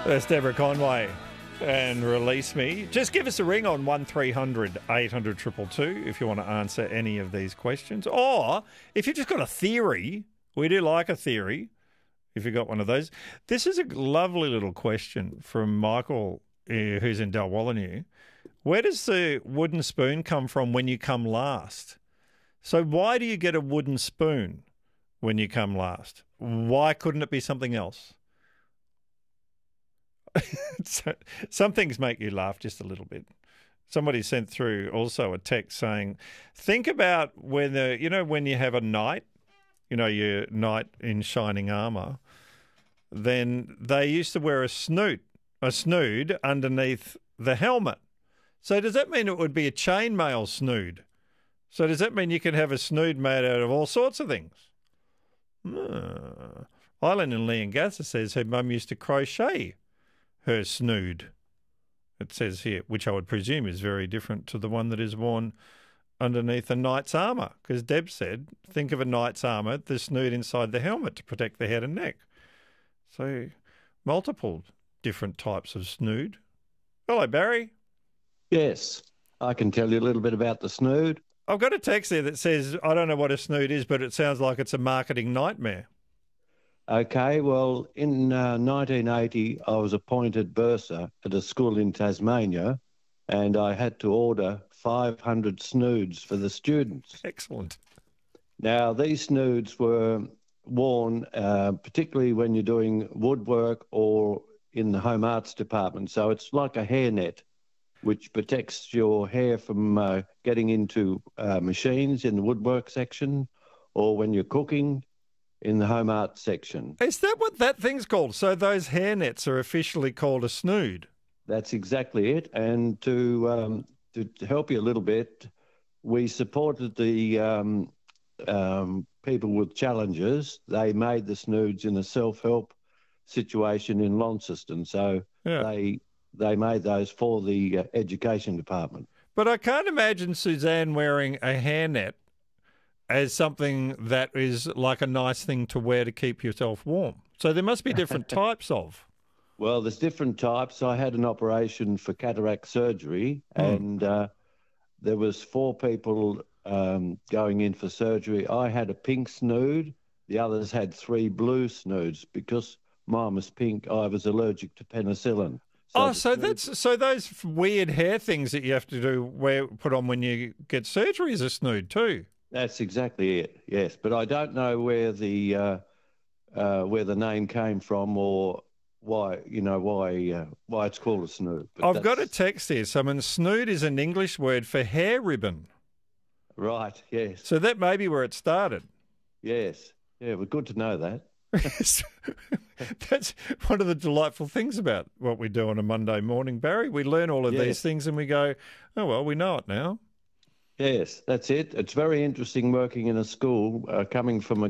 That's Deborah Conway and Release Me. Just give us a ring on 1300 800 222 if you want to answer any of these questions. Or if you've just got a theory, we do like a theory, if you've got one of those. This is a lovely little question from Michael, who's in Dalwallinu. Where does the wooden spoon come from when you come last? So why do you get a wooden spoon when you come last? Why couldn't it be something else? Some things make you laugh just a little bit. Somebody sent through also a text saying, think about when you have a knight, your knight in shining armour, then they used to wear a snood underneath the helmet. So does that mean it would be a chainmail snood? So does that mean you can have a snood made out of all sorts of things? Eileen in Leongatha says her mum used to crochet her snood, it says here, which I would presume is very different to the one that is worn underneath a knight's armour, because Deb said, think of a knight's armour, the snood inside the helmet to protect the head and neck. So multiple different types of snood. Hello, Barry. Yes, I can tell you a little bit about the snood. I've got a text there that says, I don't know what a snood is, but it sounds like it's a marketing nightmare. Okay, well, in 1980, I was appointed bursar at a school in Tasmania, and I had to order 500 snoods for the students. Excellent. Now, these snoods were worn particularly when you're doing woodwork or in the home arts department. So it's like a hairnet, which protects your hair from getting into machines in the woodwork section, or when you're cooking in the home art section. Is that what that thing's called? So those hairnets are officially called a snood? That's exactly it. And to help you a little bit, we supported the people with challenges. They made the snoods in a self-help situation in Launceston. So they made those for the education department. But I can't imagine Suzanne wearing a hairnet as something that is like a nice thing to wear to keep yourself warm. So there must be different types of. Well, there's different types. I had an operation for cataract surgery, and there was 4 people going in for surgery. I had a pink snood. The others had 3 blue snoods. Because mine was pink, I was allergic to penicillin. So those weird hair things that you have to put on when you get surgery is a snood too. That's exactly it. Yes, but I don't know where the name came from or why it's called a snood. I've got a text here. Snood is an English word for hair ribbon. Right. Yes. So that may be where it started. Yes. Yeah. Well, good to know that. That's one of the delightful things about what we do on a Monday morning, Barry. We learn all of these things and we go, oh, well, we know it now. Yes, that's it. It's very interesting working in a school, coming from a